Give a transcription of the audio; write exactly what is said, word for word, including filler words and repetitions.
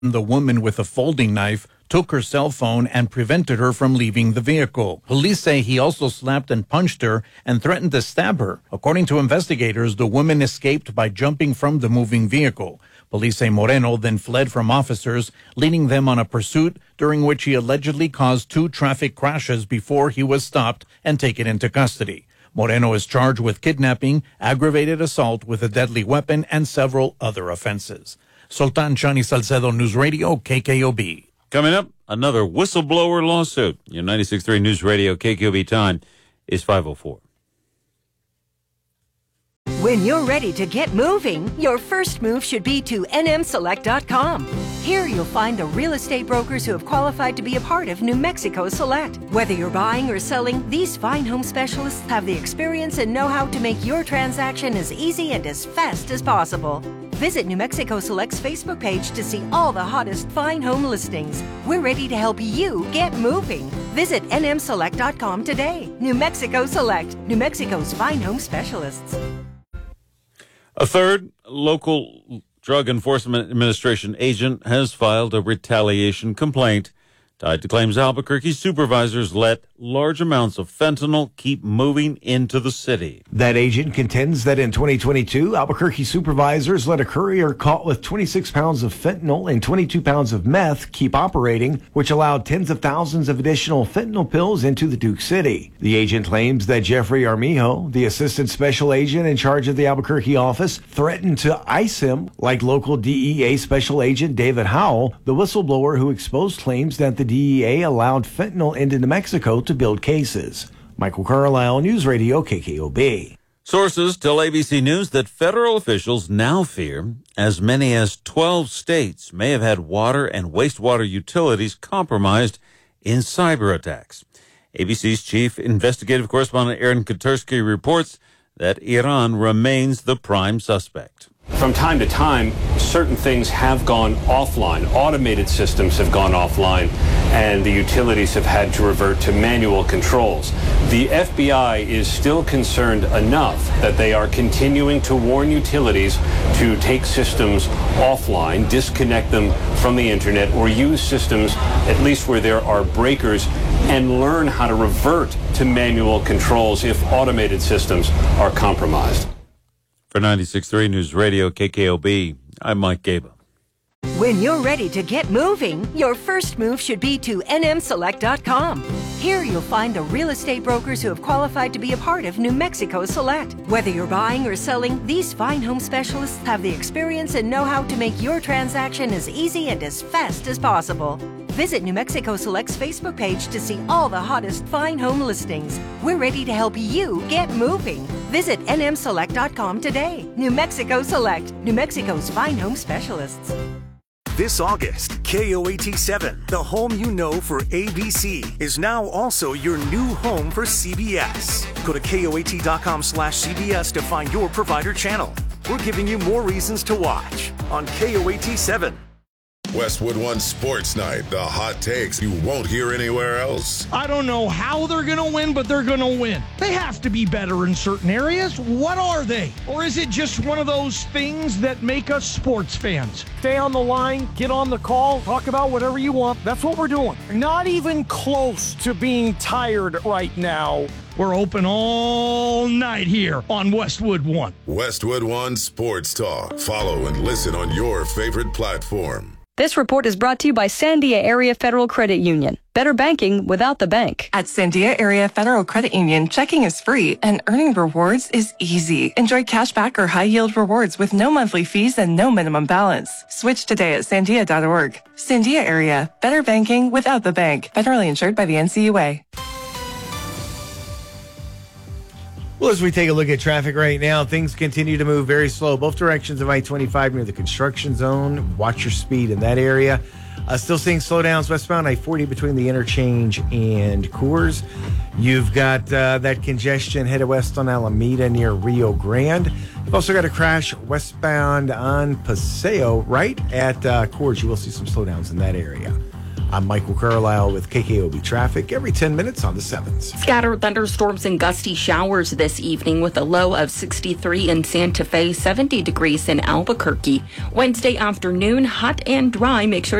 The woman with a folding knife took her cell phone and prevented her from leaving the vehicle. Police say he also slapped and punched her and threatened to stab her. According to investigators, the woman escaped by jumping from the moving vehicle. Police say Moreno then fled from officers, leading them on a pursuit during which he allegedly caused two traffic crashes before he was stopped and taken into custody. Moreno is charged with kidnapping, aggravated assault with a deadly weapon, and several other offenses. Sultan Chani Salcedo, News Radio, K K O B. Coming up, another whistleblower lawsuit. Your ninety-six point three News Radio, K K O B time is five oh four. When you're ready to get moving, your first move should be to N M select dot com. Here you'll find the real estate brokers who have qualified to be a part of New Mexico Select. Whether you're buying or selling, these fine home specialists have the experience and know-how to make your transaction as easy and as fast as possible. Visit New Mexico Select's Facebook page to see all the hottest fine home listings. We're ready to help you get moving. Visit N M select dot com today. New Mexico Select, New Mexico's fine home specialists. A third local Drug Enforcement Administration agent has filed a retaliation complaint tied to claims Albuquerque supervisors let large amounts of fentanyl keep moving into the city. That agent contends that in twenty twenty-two, Albuquerque supervisors let a courier caught with twenty-six pounds of fentanyl and twenty-two pounds of meth keep operating, which allowed tens of thousands of additional fentanyl pills into the Duke City. The agent claims that Jeffrey Armijo, the assistant special agent in charge of the Albuquerque office, threatened to ice him like local D E A special agent David Howell, the whistleblower who exposed claims that the D E A allowed fentanyl into New Mexico to build cases. Michael Carlisle, News Radio, K K O B. Sources tell A B C News that federal officials now fear as many as twelve states may have had water and wastewater utilities compromised in cyber attacks. A B C's chief investigative correspondent Aaron Katersky reports that Iran remains the prime suspect. From time to time, certain things have gone offline. Automated systems have gone offline, and the utilities have had to revert to manual controls. The F B I is still concerned enough that they are continuing to warn utilities to take systems offline, disconnect them from the internet, or use systems, at least where there are breakers, and learn how to revert to manual controls if automated systems are compromised. For ninety-six point three News Radio, K K O B, I'm Mike Gaba. When you're ready to get moving, your first move should be to N M select dot com. Here you'll find the real estate brokers who have qualified to be a part of New Mexico Select. Whether you're buying or selling, these fine home specialists have the experience and know-how to make your transaction as easy and as fast as possible. Visit New Mexico Select's Facebook page to see all the hottest fine home listings. We're ready to help you get moving. Visit N M select dot com today. New Mexico Select, New Mexico's fine home specialists. This August, K O A T seven, the home you know for A B C, is now also your new home for C B S. Go to K O A T dot com slash C B S to find your provider channel. We're giving you more reasons to watch on K O A T seven. Westwood One Sports Night, the hot takes you won't hear anywhere else. I don't know how they're going to win, but they're going to win. They have to be better in certain areas. What are they? Or is it just one of those things that make us sports fans? Stay on the line, get on the call, talk about whatever you want. That's what we're doing. Not even close to being tired right now. We're open all night here on Westwood One. Westwood One Sports Talk. Follow and listen on your favorite platform. This report is brought to you by Sandia Area Federal Credit Union. Better banking without the bank. At Sandia Area Federal Credit Union, checking is free and earning rewards is easy. Enjoy cashback or high-yield rewards with no monthly fees and no minimum balance. Switch today at sandia dot org. Sandia Area. Better banking without the bank. Federally insured by the N C U A. Well, as we take a look at traffic right now, things continue to move very slow. Both directions of I twenty-five near the construction zone. Watch your speed in that area. Uh, still seeing slowdowns westbound I forty between the interchange and Coors. You've got uh, that congestion headed west on Alameda near Rio Grande. You've also got a crash westbound on Paseo right at uh, Coors. You will see some slowdowns in that area. I'm Michael Carlisle with K K O B Traffic every ten minutes on the sevens. Scattered thunderstorms and gusty showers this evening with a low of sixty-three in Santa Fe, seventy degrees in Albuquerque. Wednesday afternoon, hot and dry. Make sure